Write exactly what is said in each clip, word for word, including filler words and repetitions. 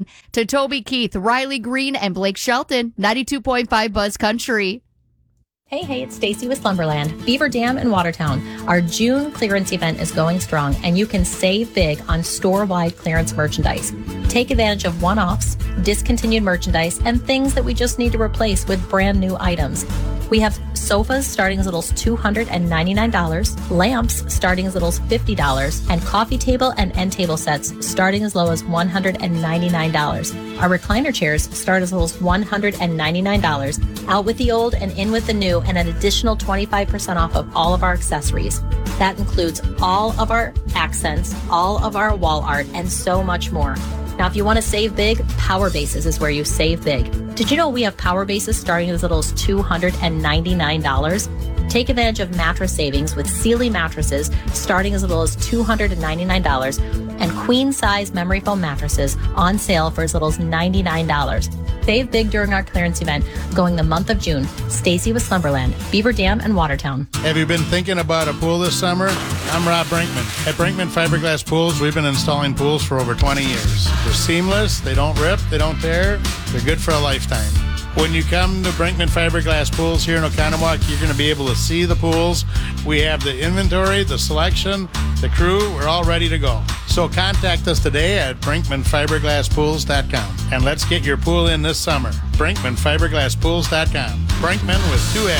to Toby Keith, Riley Green, and Blake Shelton. ninety-two point five Buzz Country. Hey, hey, it's Stacy with Slumberland. Beaver Dam in Watertown. Our June clearance event is going strong, and you can save big on store-wide clearance merchandise. Take advantage of one-offs, discontinued merchandise, and things that we just need to replace with brand new items. We have sofas starting as little as two hundred ninety-nine dollars, lamps starting as little as fifty dollars, and coffee table and end table sets starting as low as one hundred ninety-nine dollars. Our recliner chairs start as little as one hundred ninety-nine dollars. Out with the old and in with the new, and an additional twenty-five percent off of all of our accessories. That includes all of our accents, all of our wall art, and so much more. Now, if you want to save big, Power Bases is where you save big. Did you know we have Power Bases starting as little as two hundred ninety-nine dollars? Take advantage of mattress savings with Sealy mattresses starting as little as two hundred ninety-nine dollars, and queen-size memory foam mattresses on sale for as little as ninety-nine dollars. Save big during our clearance event going the month of June. Stacy with Slumberland, Beaver Dam, and Watertown. Have you been thinking about a pool this summer? I'm Rob Brinkman. At Brinkman Fiberglass Pools, we've been installing pools for over twenty years. They're seamless, they don't rip, they don't tear, they're good for a lifetime. When you come to Brinkman Fiberglass Pools here in Oconomowoc, you're going to be able to see the pools. We have the inventory, the selection, the crew. We're all ready to go. So contact us today at brinkman fiberglass pools dot com and let's get your pool in this summer. brinkman fiberglass pools dot com. Brinkman with two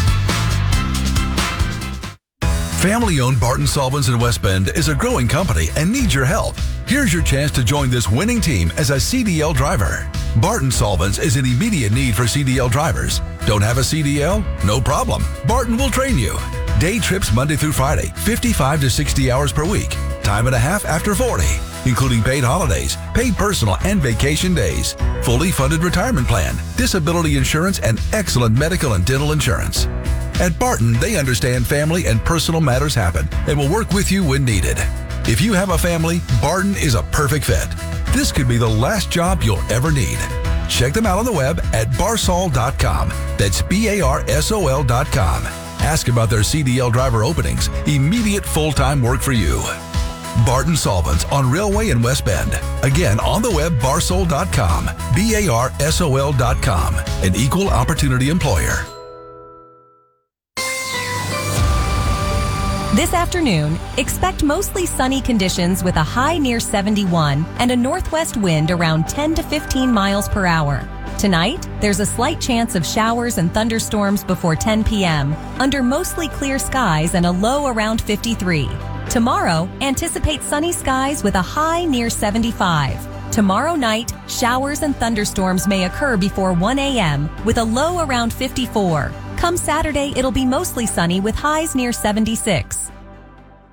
N's. Family-owned Barton Solvents in West Bend is a growing company and needs your help. Here's your chance to join this winning team as a C D L driver. Barton Solvents is in immediate need for C D L drivers. Don't have a C D L? No problem. Barton will train you. Day trips Monday through Friday, fifty-five to sixty hours per week. Time and a half after forty, including paid holidays, paid personal and vacation days, fully funded retirement plan, disability insurance, and excellent medical and dental insurance. At Barton, they understand family and personal matters happen and will work with you when needed. If you have a family, Barton is a perfect fit. This could be the last job you'll ever need. Check them out on the web at barsol dot com. That's B A R S O L dot com. Ask about their C D L driver openings. Immediate full-time work for you. Barton Solvents on Railway in West Bend. Again, on the web, barsol dot com. B A R S O L dot com. An equal opportunity employer. This afternoon, expect mostly sunny conditions with a high near seventy-one and a northwest wind around ten to fifteen miles per hour. Tonight, there's a slight chance of showers and thunderstorms before ten p.m. under mostly clear skies and a low around fifty-three. Tomorrow, anticipate sunny skies with a high near seventy-five. Tomorrow night, showers and thunderstorms may occur before one a.m. with a low around fifty-four. Come Saturday, it'll be mostly sunny with highs near seventy-six.